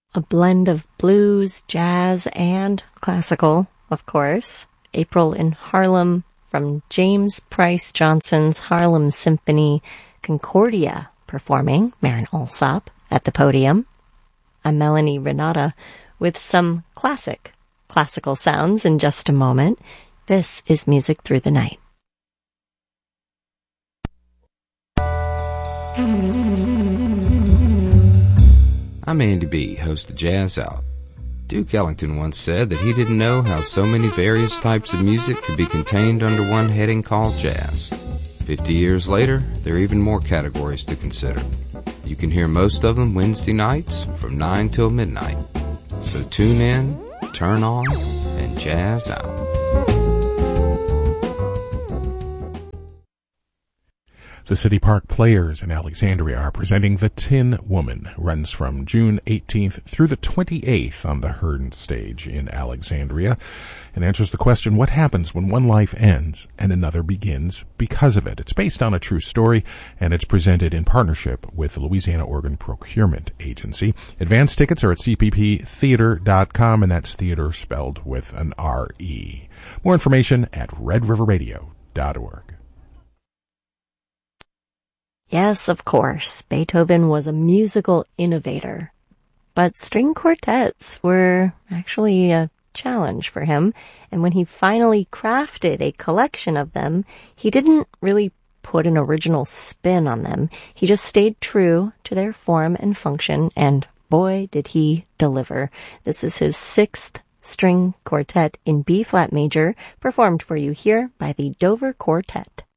A blend of blues, jazz, and classical, of course. April in Harlem from James Price Johnson's Harlem Symphony, Concordia performing Marin Alsop at the podium. I'm Melanie Renata with some classical sounds in just a moment. This is Music Through the Night. I'm Andy B., host of Jazz Out. Duke Ellington once said that he didn't know how so many various types of music could be contained under one heading called jazz. 50 years later, there are even more categories to consider. You can hear most of them Wednesday nights from 9 till midnight. So tune in, turn on, and jazz out. The City Park Players in Alexandria are presenting The Tin Woman. Runs from June 18th through the 28th on the Hearn stage in Alexandria and answers the question, what happens when one life ends and another begins because of it? It's based on a true story, and it's presented in partnership with the Louisiana Organ Procurement Agency. Advance tickets are at cpptheater.com, and that's theater spelled with an R-E. More information at redriverradio.org. Yes, of course, Beethoven was a musical innovator, but string quartets were actually a challenge for him, and when he finally crafted a collection of them, he didn't really put an original spin on them. He just stayed true to their form and function, and boy, did he deliver. This is his 6th string quartet in B-flat major, performed for you here by the Dover Quartet.